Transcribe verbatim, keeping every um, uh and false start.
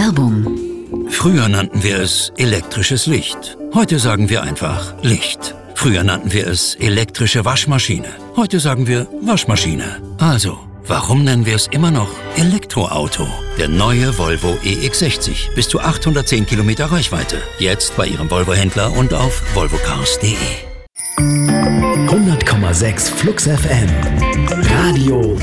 Werbung. Früher nannten wir es elektrisches Licht. Heute sagen wir einfach Licht. Früher nannten wir es elektrische Waschmaschine. Heute sagen wir Waschmaschine. Also, warum nennen wir es immer noch Elektroauto? Der neue Volvo E X sechzig. Bis zu achthundertzehn Kilometer Reichweite. Jetzt bei Ihrem Volvo-Händler und auf volvo cars punkt de. hundert Komma sechs Flux F M. Radio